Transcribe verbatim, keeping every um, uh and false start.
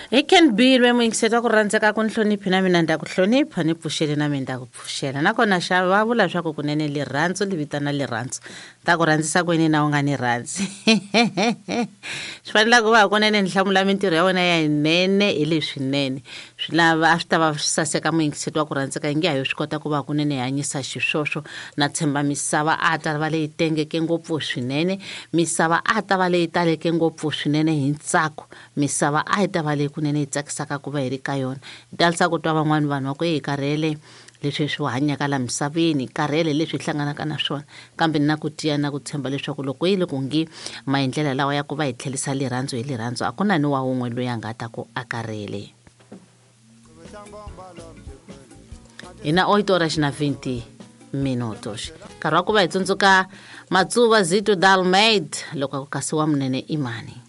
It can be when we set up randzaka ku nhloniphi na mina nda ku hlonipha ni pfuxele na mina nda ku pfuxela nakona xa va vula leswaku kunene lirhandzu li vitana lirhandzu ta ku rhandzisa kwini na u nga ni rhandzi swi fanele ku va kunene ni hlamula mintirho ya wena ya hinene hi leswinene swi lava a swi ta va swi saseka muyingiseti wa ku rhandzeka hi nge hayo swi kota ku va kunene hi hanyisa xiswoswo na tshemba misava a ta va leyi tengeke ngopfu swinene misava a ta va leyi taleke ngopfu swinene hi ntsako misava a yi ta va leyi kunene yi tsakisaka ku va hi ri ka yona hi talisa ku twa van'wani vanhu va ku hi karhele leswi swi hanyaka la misaveni karhele leswi hlanganaka na swona kambe na ku tiya na ku tshemba leswaku loko yi le ku ngi maendlela lawa ya ku va hi tlhelisa lirhandzu hi lirhandzu a ku na ni wa wun'we loyi a nga ta ku a karhele hina oito horas na vinte minutos nkarhi wa ku va hi tsundzuka Matsuva Zito Dalmaid loko ku kasiwa Munene Imani.